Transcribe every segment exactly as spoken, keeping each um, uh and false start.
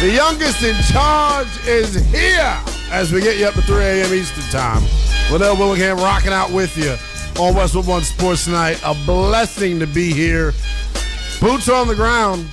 The youngest in charge is here as we get you up to three a.m. Eastern time. Liddell Willingham rocking out with you on Westwood One Sports Tonight. A blessing to be here. Boots on the ground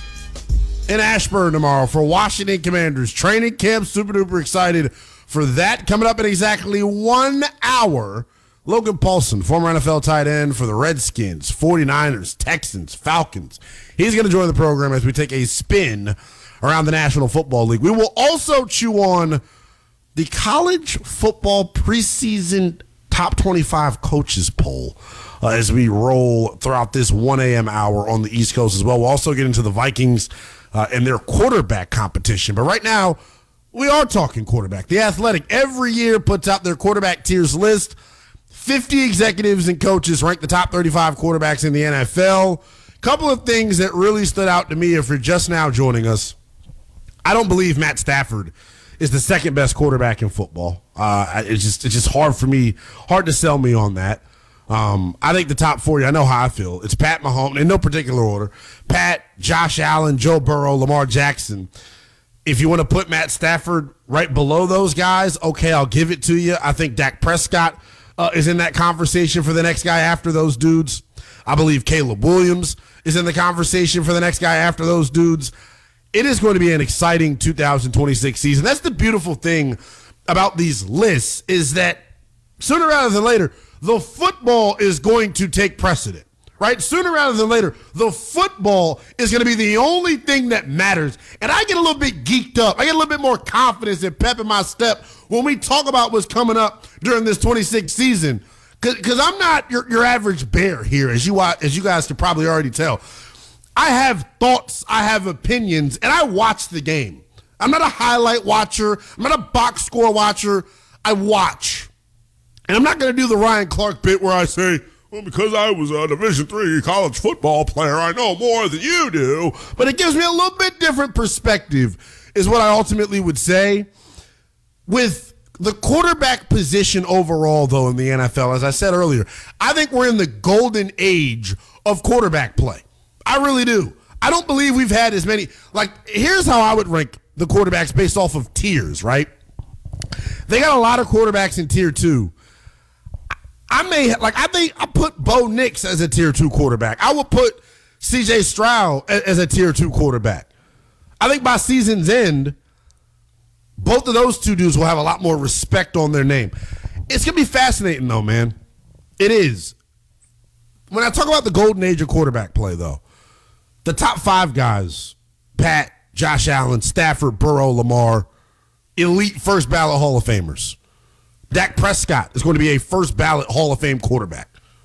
in Ashburn tomorrow for Washington Commanders. Training camp, super duper excited for that. Coming up in exactly one hour, Logan Paulson, former N F L tight end for the Redskins, forty-niners, Texans, Falcons. He's going to join the program as we take a spin around the National Football League. We will also chew on the college football preseason top twenty-five coaches poll uh, as we roll throughout this one a.m. hour on the East Coast as well. We'll also get into the Vikings uh, and their quarterback competition. But right now, we are talking quarterback. The Athletic every year puts out their quarterback tiers list. fifty executives and coaches rank the top thirty-five quarterbacks in the N F L. Couple of things that really stood out to me if you're just now joining us. I don't believe Matt Stafford is the second best quarterback in football. Uh, it's just it's just hard for me, hard to sell me on that. Um, I think the top forty, I know how I feel. It's Pat Mahomes, in no particular order. Pat, Josh Allen, Joe Burrow, Lamar Jackson. If you want to put Matt Stafford right below those guys, okay, I'll give it to you. I think Dak Prescott uh, is in that conversation for the next guy after those dudes. I believe Caleb Williams is in the conversation for the next guy after those dudes. It is going to be an exciting two thousand twenty-six season. That's the beautiful thing about these lists is that sooner rather than later, the football is going to take precedent, right? Sooner rather than later, the football is going to be the only thing that matters. And I get a little bit geeked up. I get a little bit more confidence and pep in my step when we talk about what's coming up during this twenty-six season. Because I'm not your, your average bear here, as you, as you guys can probably already tell. I have thoughts, I have opinions, and I watch the game. I'm not a highlight watcher. I'm not a box score watcher. I watch. And I'm not going to do the Ryan Clark bit where I say, well, because I was a Division three college football player, I know more than you do. But it gives me a little bit different perspective, is what I ultimately would say. With the quarterback position overall, though, in the N F L, as I said earlier, I think we're in the golden age of quarterback play. I really do. I don't believe we've had as many. Like, here's how I would rank the quarterbacks based off of tiers, right? They got a lot of quarterbacks in tier two. I may, like, I think I put Bo Nix as a tier two quarterback. I would put C J Stroud as a tier two quarterback. I think by season's end, both of those two dudes will have a lot more respect on their name. It's going to be fascinating, though, man. It is. When I talk about the golden age of quarterback play, though, the top five guys, Pat, Josh Allen, Stafford, Burrow, Lamar, elite first ballot Hall of Famers. Dak Prescott is going to be a first ballot Hall of Fame quarterback.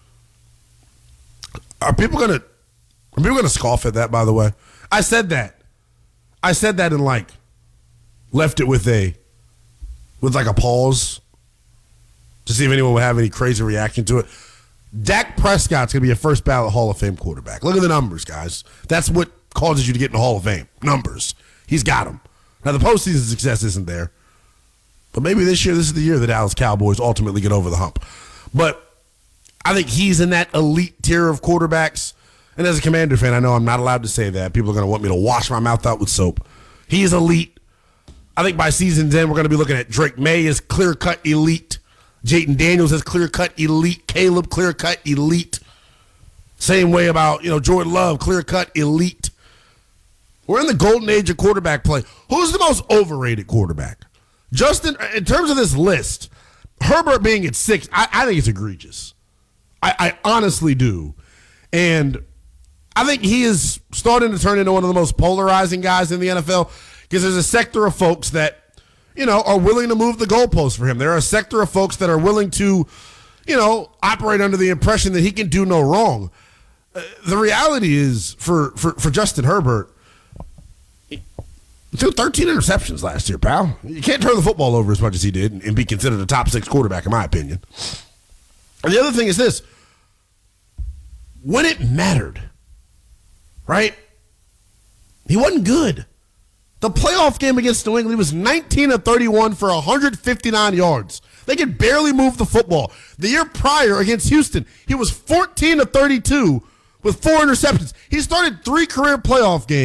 Are people going to are people going to scoff at that, by the way? I said that. I said that and like left it with a with like a pause to see if anyone would have any crazy reaction to it. Dak Prescott's going to be a first ballot Hall of Fame quarterback. Look at the numbers, guys. That's what causes you to get in the Hall of Fame. Numbers. He's got them. Now, the postseason success isn't there. But maybe this year, this is the year the Dallas Cowboys ultimately get over the hump. But I think he's in that elite tier of quarterbacks. And as a Commander fan, I know I'm not allowed to say that. People are going to want me to wash my mouth out with soap. He is elite. I think by season's end, we're going to be looking at Drake May as clear-cut elite. Jayden Daniels is clear-cut elite. Caleb, clear-cut elite. Same way about, you know, Jordan Love, clear-cut elite. We're in the golden age of quarterback play. Who's the most overrated quarterback? Justin, in terms of this list, Herbert being at six, I, I think it's egregious. I, I honestly do. And I think he is starting to turn into one of the most polarizing guys in the N F L because there's a sector of folks that, you know, are willing to move the goalposts for him. There are a sector of folks that are willing to, you know, operate under the impression that he can do no wrong. Uh, the reality is for, for, for Justin Herbert, he threw thirteen interceptions last year, pal. You can't turn the football over as much as he did and, and be considered a top six quarterback, in my opinion. And the other thing is this. When it mattered, right, he wasn't good. The playoff game against New England, he was nineteen of thirty-one for one hundred fifty-nine yards. They could barely move the football. The year prior against Houston, he was fourteen of thirty-two with four interceptions. He started three career playoff games.